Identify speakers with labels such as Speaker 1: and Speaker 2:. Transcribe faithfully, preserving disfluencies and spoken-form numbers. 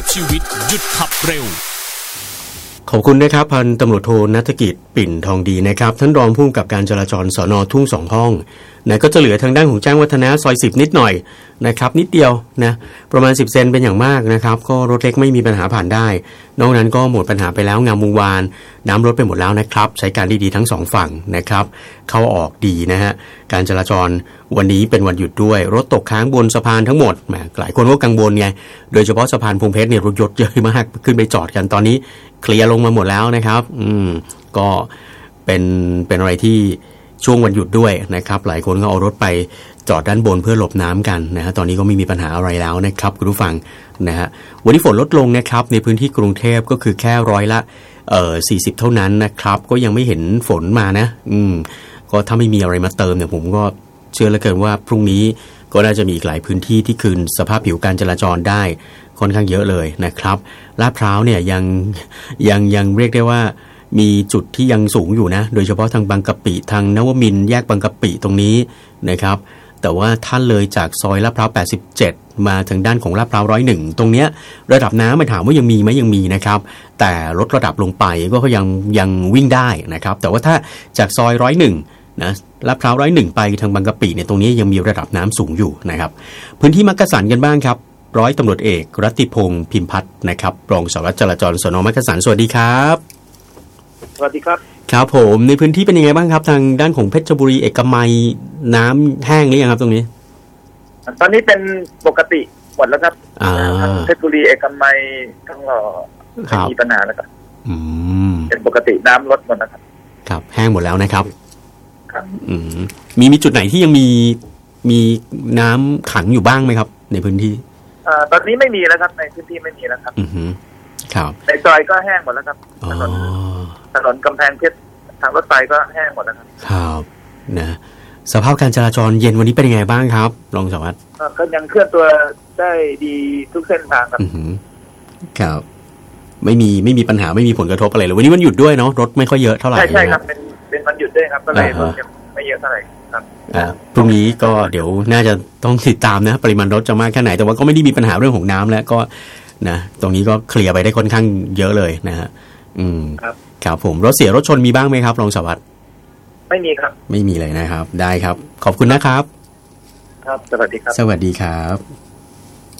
Speaker 1: ฟชีวิตหยุดขับเร็ว
Speaker 2: ขอบคุณนะครับพันตำรวจโทณัฐกิจปิ่นทองดีนะครับท่านรองผู้กำกับการจราจรสน.ทุ่งสองห้องนะก็จะเหลือทางด้านของแจ้งวัฒนะซอยสิบนิดหน่อยนะครับนิดเดียวนะประมาณสิบเซนเป็นอย่างมากนะครับก็รถเล็กไม่มีปัญหาผ่านได้นอกนั้นก็หมดปัญหาไปแล้วงามวงวานน้ำลดไปหมดแล้วนะครับใช้การได้ดีทั้งสองฝั่งนะครับเข้าออกดีนะฮะการจราจรวันนี้เป็นวันหยุดด้วยรถตกค้างบนสะพานทั้งหมดแหมหลายคนก็กังวลไงโดยเฉพาะสะพานพงเพชรเนี่ยรถยนต์เยอะมากขึ้นไปจอดกันตอนนี้เคลียร์ลงมาหมดแล้วนะครับอืมก็เป็นเป็นอะไรที่ช่วงวันหยุดด้วยนะครับหลายคนก็เอารถไปจอดด้านบนเพื่อหลบน้ำกันนะฮะตอนนี้ก็ไม่มีปัญหาอะไรแล้วนะครับคุณผู้ฟังนะฮะวันนี้ฝนลดลงนะครับในพื้นที่กรุงเทพก็คือแค่ร้อยละเอ่อสี่สิบเท่านั้นนะครับก็ยังไม่เห็นฝนมานะอืมก็ถ้าไม่มีอะไรมาเติมเนี่ยผมก็เชื่อเหลือเกินว่าพรุ่งนี้ก็น่าจะมีอีกหลายพื้นที่ที่คืนสภาพผิวการจราจรได้ค่อนข้างเยอะเลยนะครับลาดพร้าวเนี่ยยังยังยังเรียกได้ว่ามีจุดที่ยังสูงอยู่นะโดยเฉพาะทางบางกะปิทางนวมินทร์แยกบางกะปิตรงนี้นะครับแต่ว่าถ้าเลยจากซอยลาดพร้าวแปดสิบเจ็ดมาทางด้านของลาดพร้าวหนึ่งร้อยเอ็ดตรงเนี้ยระดับน้ำไม่ถามว่ายังมีไหมยังมีนะครับแต่ลดระดับลงไปก็ยังยังวิ่งได้นะครับแต่ว่าถ้าจากซอยหนึ่งร้อยเอ็ดนะลาดพร้าวหนึ่งร้อยเอ็ดไปทางบางกะปิเนี่ยตรงนี้ยังมีระดับน้ำสูงอยู่นะครับพื้นที่มักกะสันกันบ้างครับร้อยตำรวจเอกรัตติพงษ์พิมพัฒน์นะครับรองสารวัตรจราจรสน.มักกะสันสวัสดีครับ
Speaker 3: สวัสดีครับ
Speaker 2: ครับผมในพื้นที่เป็นยังไงบ้างครับทางด้านของเพชรบุรีเอกมัยน้ำแห้งหรือยังครับตรงนี้
Speaker 3: ตอนนี้เป็นปกติหมดแล้วครับทางเพชรบุรีเอกมัยทั้งหล่อไม่มีปัญหาแล้วครับ
Speaker 2: อืม
Speaker 3: เป็นปกติน้ำลดหมดนะครับ
Speaker 2: ครับแห้งหมดแล้วนะครับ
Speaker 3: ครับ
Speaker 2: อืมมีมีจุดไหนที่ยังมีมีน้ำขังอยู่บ้างไหมครับในพื้นที่
Speaker 3: อ่าตอนนี้ไม่มีแล้วครับในพื้นที่ไม่มีแล้วครับ
Speaker 2: อือฮึครับ
Speaker 3: ในซอยก็แห้งหมดแล้วครับถนนถนนกำแพงเพชรทางรถไฟก็แห้งหมดแล้วครับ
Speaker 2: ครับนะสภาพการจราจรเย็นวันนี้เป็นยังไงบ้างครับรองสารวัตร
Speaker 3: ก็ยังเคลื่อนตัวได้ดีทุกเส้นทางครับ
Speaker 2: อือฮึครับไม่มีไม่มีปัญหาไม่มีผลกระทบอะไรเลยวันนี้วันหยุดด้วยเนาะรถไม่ค่อยเยอะเท่าไหร่
Speaker 3: ใช่ใช่ครับเป็นเป็นวันหยุดด้วยครับก็เลยรถไม่เยอะเท่าไหร่ครับ
Speaker 2: อ่าพรุ่งนี้ก็เดี๋ยวน่าจะต้องติดตามนะปริมาณรถจะมากแค่ไหนแต่ว่าก็ไม่ได้มีปัญหาเรื่องของน้ำแล้วก็นะตรงนี้ก็เคลียร์ไปได้ค่อนข้างเยอะเลยนะฮะอืม
Speaker 3: ครับ
Speaker 2: ครับผมรถเสียรถชนมีบ้างไหมครับรองสารวัตร
Speaker 3: ไม่มีครับ
Speaker 2: ไม่มีเลยนะครับได้ครับขอบคุณนะครับ
Speaker 3: ครับสวัสดีครับ
Speaker 2: สวัสดีครับ